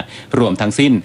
รวมทั้งสิ้น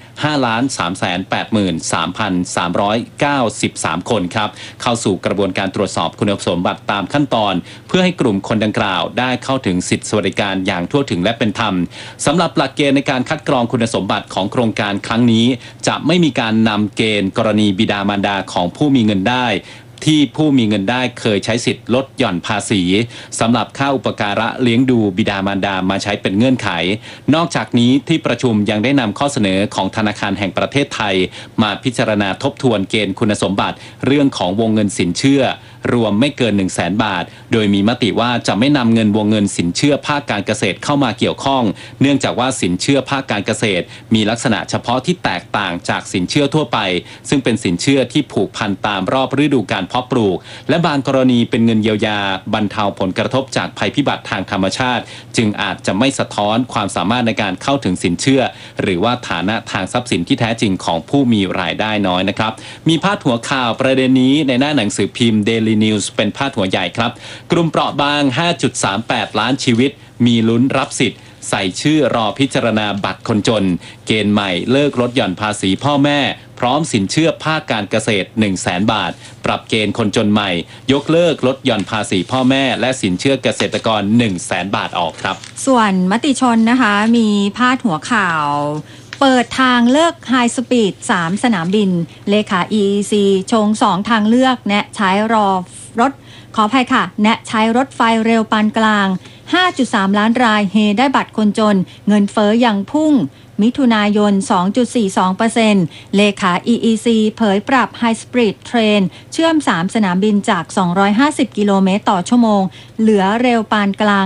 5,383,393 คนครับเข้าสู่กระบวนการตรวจสอบคุณสมบัติตามขั้นตอนเพื่อให้กลุ่มคนดังกล่าวได้เข้าถึงสิทธิสวัสดิการอย่างทั่วถึงและเป็นธรรมสำหรับหลักเกณฑ์ในการคัดกรองคุณสมบัติของโครงการครั้งนี้จะไม่มีการนำเกณฑ์กรณีบิดามารดาของผู้มีเงินได้ที่ผู้มีเงินได้เคยใช้สิทธิ์ลดหย่อนภาษีสำหรับค่าอุปการะเลี้ยงดูบิดามารดามาใช้เป็นเงื่อนไขนอกจากนี้ที่ประชุมยังได้นำข้อเสนอของธนาคารแห่งประเทศไทยมาพิจารณาทบทวนเกณฑ์คุณสมบัติเรื่องของวงเงินสินเชื่อรวมไม่เกิน 100,000 บาทโดยมีมติว่าจะไม่นำเงินวงเงินสินเชื่อภาคการเกษตรเข้ามาเกี่ยวข้องเนื่องจากว่าสินเชื่อภาคการเกษตรมีลักษณะเฉพาะที่แตกต่างจากสินเชื่อทั่วไปซึ่งเป็นสินเชื่อที่ผูกพันตามรอบฤดูกาลเพาะปลูกและบางกรณีเป็นเงินเยียวยาบรรเทาผลกระทบจากภัยพิบัติทางธรรมชาติจึงอาจจะไม่สะท้อนความสามารถในการเข้าถึงสินเชื่อหรือว่าฐานะทางทรัพย์สินที่แท้จริงของผู้มีรายได้น้อยนะครับมีพาดหัวข่าวประเด็นนี้ในหน้าหนังสือพิมพ์ Daily News เป็นพาดหัวใหญ่ครับกลุ่มเปราะบาง 5.38 ล้านชีวิตมีลุ้นรับสิทธิ์ใส่ชื่อรอพิจารณาบัตรคนจนเกณฑ์ใหม่เลิกลดหย่อนภาษีพ่อแม่พร้อมสินเชื่อภาคการเกษตร 100,000 บาทปรับเกณฑ์คนจนใหม่ยกเลิกลดหย่อนภาษีพ่อแม่และสินเชื่อเกษตรกร 100,000 บาทออกครับส่วนมติชนนะคะมีพาดหัวข่าวเปิดทางเลือกไฮสปีด3สนามบินเลขา EEC ชง2ทางเลือกแนะใช้รถขออภัยค่ะแนะใช้รถไฟเร็วปานกลาง 5.3 ล้านรายเฮได้บัตรคนจนเงินเฟ้อยังพุ่งมิถุนายน 2.42% เลขา EEC เผยปรับ High Speed Train เชื่อม3สนามบินจาก250กิโลเมตรต่อชั่วโมงเหลือเร็วปานกลาง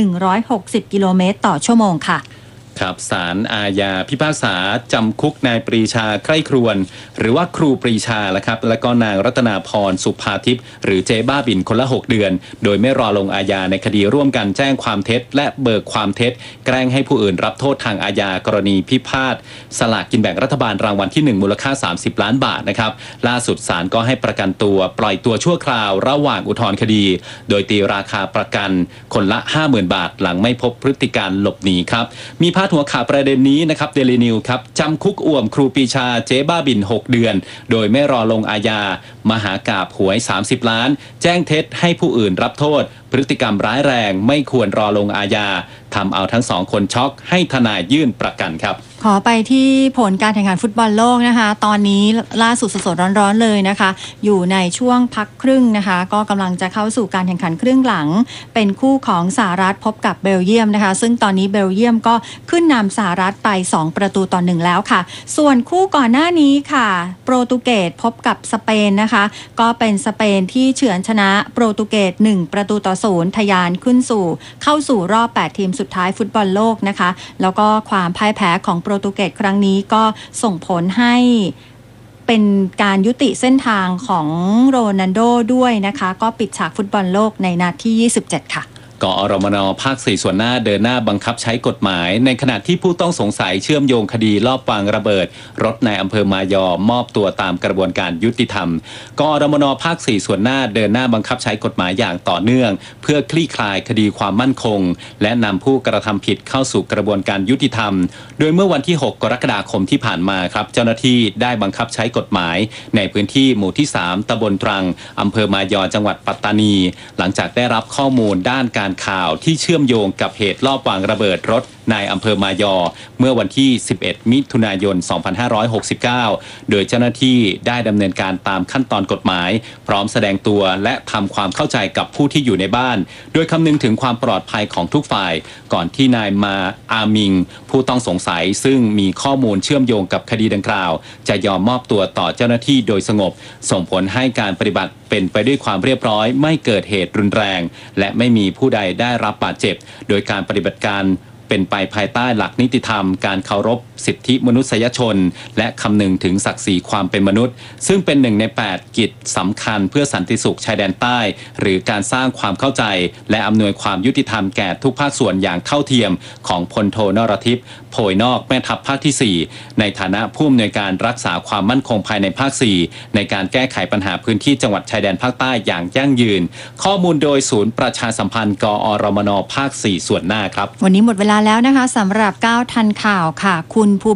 160กิโลเมตรต่อชั่วโมงค่ะครับศาลอาญาพิพากษาจำคุกนายปรีชาใคร่ครวญหรือว่าครูปรีชาครับและก็นางรัตนาพรสุภาทิพย์หรือเจ๊บ้าบินคนละ6เดือนโดยไม่รอลงอาญาในคดีร่วมกันแจ้งความเท็จและเบิกความเท็จแกล้งให้ผู้อื่นรับโทษทางอาญากรณีพิพาทสลากกินแบ่งรัฐบาลรางวัลที่1มูลค่า30ล้านบาทนะครับล่าสุดศาลก็ให้ประกันตัวปล่อยตัวชั่วคราวระหว่างอุทธรณ์คดีโดยตีราคาประกันคนละ 50,000 บาทหลังไม่พบพฤติการหลบหนีครับมีพาดหัวข่าวประเด็นนี้นะครับ Daily News ครับจำคุกอ่วมครูปรีชาเจ๊บ้าบิน6เดือนโดยไม่รอลงอาญามหากาพย์หวย30ล้านแจ้งเท็จให้ผู้อื่นรับโทษพฤติกรรมร้ายแรงไม่ควรรอลงอาญาทำเอาทั้งสองคนช็อกให้ทนายยื่นประกันครับขอไปที่ผลการแข่งขันฟุตบอลโลกนะคะตอนนี้ล่าสุดสดๆร้อนๆเลยนะคะอยู่ในช่วงพักครึ่งนะคะก็กำลังจะเข้าสู่การแข่งขันครึ่งหลังเป็นคู่ของสหรัฐพบกับเบลเยียมนะคะซึ่งตอนนี้เบลเยียมก็ขึ้นนำสหรัฐไป2-1แล้วค่ะส่วนคู่ก่อนหน้านี้ค่ะโปรตุเกสพบกับสเปนนะคะก็เป็นสเปนที่เฉือนชนะโปรตุเกส1-0ทะยานขึ้นเข้าสู่รอบ8ทีมสุดท้ายฟุตบอลโลกนะคะแล้วก็ความพ่ายแพ้ของโปรตุเกสครั้งนี้ก็ส่งผลให้เป็นการยุติเส้นทางของโรนัลโดด้วยนะคะก็ปิดฉากฟุตบอลโลกในนัดที่27ค่ะกอรมน.ภาค4ส่วนหน้าเดินหน้าบังคับใช้กฎหมายในขณะที่ผู้ต้องสงสัยเชื่อมโยงคดีลอบวางระเบิดรถในอำเภอมายอมอบตัวตามกระบวนการยุติธรรมกอรมน.ภาค4ส่วนหน้าเดินหน้าบังคับใช้กฎหมายอย่างต่อเนื่องเพื่อคลี่คลายคดีความมั่นคงและนำผู้กระทำผิดเข้าสู่กระบวนการยุติธรรมโดยเมื่อวันที่6กรกฎาคมที่ผ่านมาครับเจ้าหน้าที่ได้บังคับใช้กฎหมายในพื้นที่หมู่ที่3ตำบลตรังอำเภอมายอจังหวัดปัตตานีหลังจากได้รับข้อมูลด้านการข่าวที่เชื่อมโยงกับเหตุลอบวางระเบิดรถในอำเภอมายอเมื่อวันที่11มิถุนายน2569โดยเจ้าหน้าที่ได้ดำเนินการตามขั้นตอนกฎหมายพร้อมแสดงตัวและทำความเข้าใจกับผู้ที่อยู่ในบ้านโดยคำนึงถึงความปลอดภัยของทุกฝ่ายก่อนที่นายมาอามิงผู้ต้องสงสัยซึ่งมีข้อมูลเชื่อมโยงกับคดีดังกล่าวจะยอมมอบตัวต่อเจ้าหน้าที่โดยสงบส่งผลให้การปฏิบัติเป็นไปด้วยความเรียบร้อยไม่เกิดเหตุรุนแรงและไม่มีผู้ใดได้รับบาดเจ็บโดยการปฏิบัติการเป็นไปภายใต้หลักนิติธรรมการเคารพสิทธิมนุษยชนและคำนึงถึงศักดิ์ศรีความเป็นมนุษย์ซึ่งเป็น1ใน8กิจสำคัญเพื่อสันติสุขชายแดนใต้หรือการสร้างความเข้าใจและอำนวยความยุติธรรมแก่ทุกภาคส่วนอย่างเท่าเทียมของพลโทนรทิพย์โพยนอกแม่ทัพภาคที่4ในฐานะผู้อำนวยการรักษาความมั่นคงภายในภาค4ในการแก้ไขปัญหาพื้นที่จังหวัดชายแดนภาคใต้อย่างยั่งยืนข้อมูลโดยศูนย์ประชาสัมพันธ์กอรมนภาค4ส่วนหน้าครับวันนี้หมดเวลาแล้วนะคะสำหรับ9ทันข่าวค่ะคุณภู